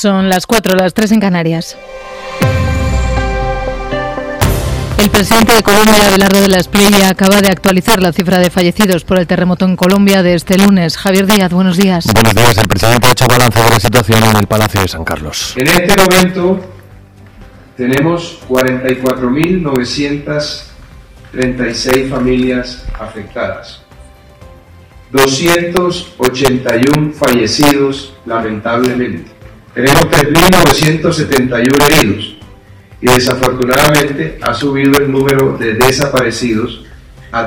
Son las 4, las 3 en Canarias. El presidente de Colombia, Abelardo de la Espriella, acaba de actualizar la cifra de fallecidos por el terremoto en Colombia de este lunes. Javier Díaz, buenos días. Buenos días. El presidente ha hecho balance de la situación en el Palacio de San Carlos. En este momento tenemos 44.936 familias afectadas, 281 fallecidos lamentablemente, tenemos 3.971 heridos y desafortunadamente ha subido el número de desaparecidos a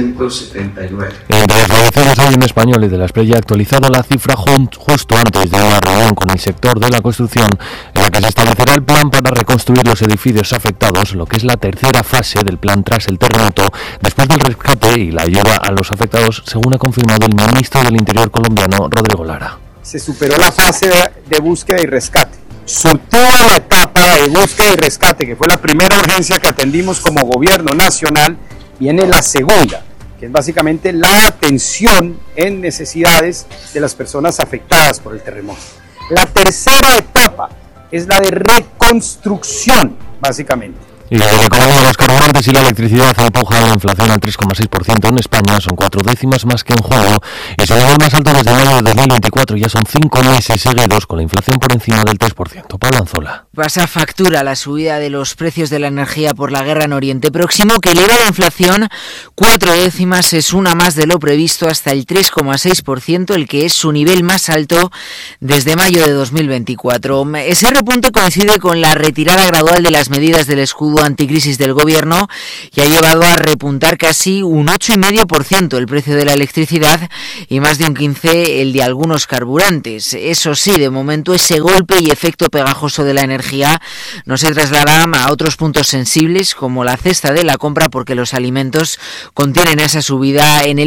379. Entre los fallecidos hay un español y de la Espriella ha actualizado la cifra justo antes de una reunión con el sector de la construcción en la que se establecerá el plan para reconstruir los edificios afectados, lo que es la tercera fase del plan tras el terremoto, después del rescate y la ayuda a los afectados, según ha confirmado el ministro del Interior colombiano, Rodrigo Lara. Se superó la fase de búsqueda y rescate. Surtida la etapa de búsqueda y rescate, que fue la primera urgencia que atendimos como gobierno nacional, viene la segunda, que es básicamente la atención en necesidades de las personas afectadas por el terremoto. La tercera etapa es la de reconstrucción, básicamente. Y la economía de los carburantes y la electricidad empuja la inflación al 3,6% en España, son 4 décimas más que en junio, y su nivel más alto desde mayo de 2024, ya son 5 meses seguidos con la inflación por encima del 3%. Pablo Anzola. Pasa factura la subida de los precios de la energía por la guerra en Oriente Próximo, que eleva la inflación 4 décimas, es una más de lo previsto, hasta el 3,6%, el que es su nivel más alto desde mayo de 2024. Ese repunte coincide con la retirada gradual de las medidas del escudo anticrisis del gobierno y ha llevado a repuntar casi un 8,5% el precio de la electricidad y más de un 15% el de algunos carburantes. Eso sí, de momento ese golpe y efecto pegajoso de la energía no se traslada a otros puntos sensibles como la cesta de la compra, porque los alimentos contienen esa subida en el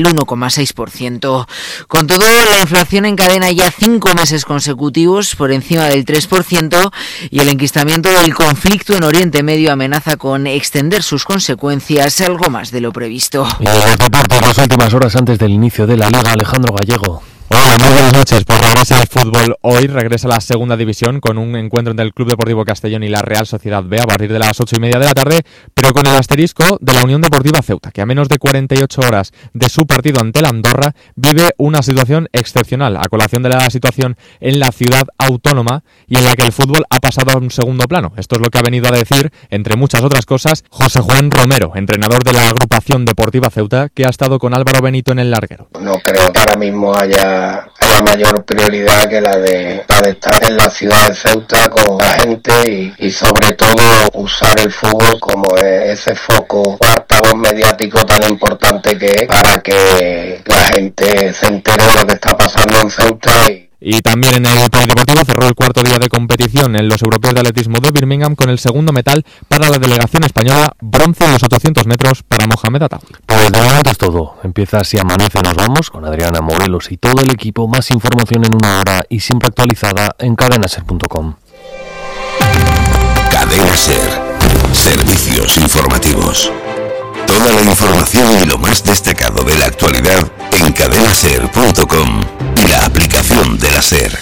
1,6%. Con todo, la inflación encadena ya 5 meses consecutivos por encima del 3% y el enquistamiento del conflicto en Oriente Medio amenaza con extender sus consecuencias algo más de lo previsto. Y los deportes, las últimas horas antes del inicio de la Liga, Alejandro Gallego. Hola, muy buenas noches. Pues regresa el fútbol hoy, regresa la segunda división con un encuentro entre el Club Deportivo Castellón y la Real Sociedad B a partir de las 8:30 de la tarde, pero con el asterisco de la Unión Deportiva Ceuta, que a menos de 48 horas de su partido ante la Andorra vive una situación excepcional, a colación de la situación en la ciudad autónoma y en la que el fútbol ha pasado a un segundo plano. Esto es lo que ha venido a decir, entre muchas otras cosas, José Juan Romero, entrenador de la agrupación deportiva Ceuta, que ha estado con Álvaro Benito en el larguero. No creo que ahora mismo haya mayor prioridad que la de estar en la ciudad de Ceuta con la gente y sobre todo usar el fútbol como ese foco o altavoz mediático tan importante que es para que la gente se entere de lo que está pasando en Ceuta. Y también en el polideportivo cerró el cuarto día de competición en los europeos de atletismo de Birmingham con el segundo metal para la delegación española, bronce en los 800 metros para Mohamed Atta. Pues de momento es todo. Empieza Si Amanece Nos Vamos con Adriana Morelos y todo el equipo. Más información en una hora y siempre actualizada en cadenaser.com. Cadena Ser. Servicios informativos. Toda la información y lo más destacado de la actualidad en cadenaser.com y la aplicación de la Ser.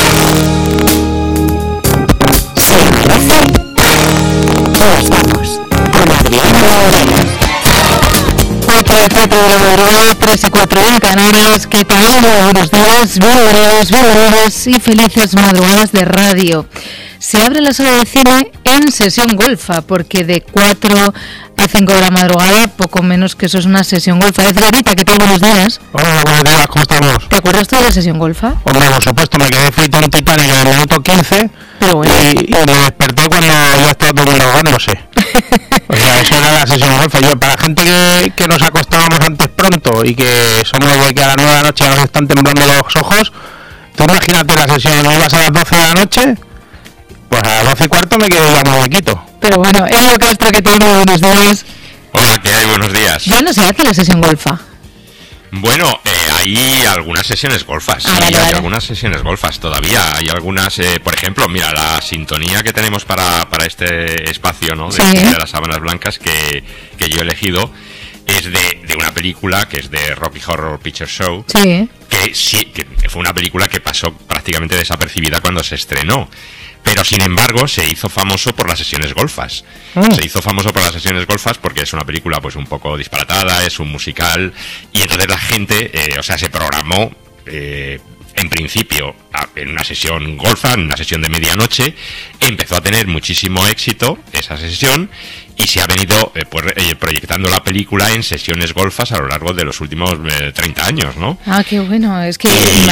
Se amanece, nos vamos con Adriana Morelos. 4 de la madrugada, 3 y 4 en Canarias. ¿Qué tal? Buenos días, bienvenidos y felices madrugadas de radio. Se abre la sala de cine en sesión golfa, porque de 4 a 5 de la madrugada, poco menos que eso es una sesión golfa. Fredita, ¿qué tal? Buenos días. Hola, buenos días, ¿cómo estamos? ¿Te acuerdas tú de la sesión golfa? Hombre, por supuesto, me quedé frito en Titanic en el minuto 15 pero bueno. y me desperté cuando ya estaba todo el mundo ahogándose. O sea, eso era la sesión golfa. Yo, para la gente que nos acostábamos antes pronto y que somos de que a las 9 de la noche ya nos están temblando los ojos, tú imagínate la sesión, ¿no ibas a las 12 de la noche? Pues a las 12:15 me quedé ya muy quito. Pero bueno, Elio Castro, ¿qué tal? Buenos días. Hola, ¿qué hay? Buenos días. Ya no se hace la sesión golfa. Bueno, hay algunas sesiones golfas, hay algunas sesiones golfas todavía, hay algunas, por ejemplo, mira, la sintonía que tenemos para este espacio, ¿no? De las sábanas blancas que yo he elegido, es de una película que es de Rocky Horror Picture Show, sí, que fue una película que pasó prácticamente desapercibida cuando se estrenó. Pero sin embargo se hizo famoso por las sesiones golfas. Se hizo famoso por las sesiones golfas porque es una película pues un poco disparatada, es un musical, y entonces la gente, se programó en principio en una sesión golfa, en una sesión de medianoche. Empezó a tener muchísimo éxito esa sesión y se ha venido proyectando la película en sesiones golfas a lo largo de los últimos 30 años, ¿no? Ah, qué bueno. Es que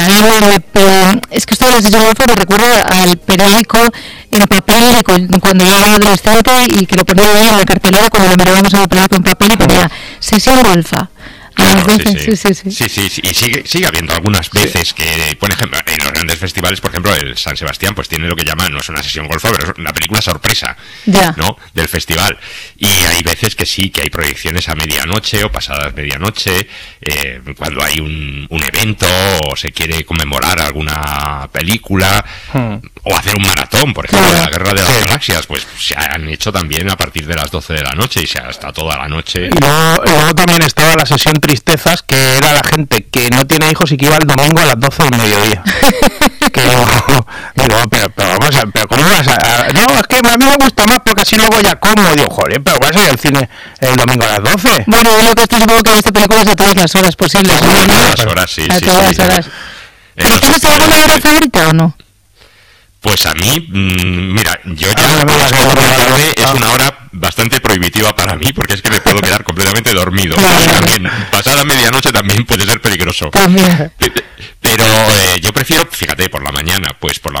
esto de la sesión golfa me recuerda al periódico en papel cuando yo era adolescente y que lo ponía ahí en la cartelera cuando lo mirábamos en el periódico en papel y ponía sesión golfa. Claro, sí. Y sigue habiendo algunas veces que, por ejemplo, en los grandes festivales, por ejemplo, el San Sebastián, pues tiene lo que llaman, no es una sesión golfa, pero es una película sorpresa, ¿no? Del festival. Y hay veces que sí, que hay proyecciones a medianoche o pasadas medianoche, cuando hay un evento o se quiere conmemorar alguna película, o hacer un maratón, por ejemplo, de la Guerra de las Galaxias, pues se han hecho también a partir de las 12 de la noche y se hasta toda la noche. Y luego también estaba la sesión Tristezas, que era la gente que no tiene hijos y que iba el domingo a las 12 del mediodía. Que digo, pero ¿cómo vas a...? No, es que a mí me gusta más porque así luego ya como. Digo, joder, pero vas a ir al cine el domingo a las 12. Bueno, yo lo que estoy supongo que esta película es a todas las horas posibles. A todas las horas, sí. A todas las horas. ¿Pero tienes alguna hora favorita o no? Pues a mí, mira, yo ya por la tarde es una hora bastante prohibitiva para mí, porque es que me puedo quedar completamente dormido. Y también, pasada medianoche también puede ser peligroso. También. Pero yo prefiero, fíjate, por la mañana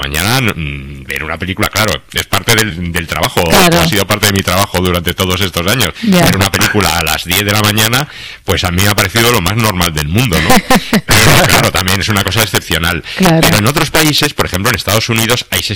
ver una película, claro, es parte del trabajo, ha sido parte de mi trabajo durante todos estos años. Ver una película a las 10 de la mañana, pues a mí me ha parecido lo más normal del mundo, ¿no? Pero claro, también es una cosa excepcional. Pero en otros países, por ejemplo en Estados Unidos, hay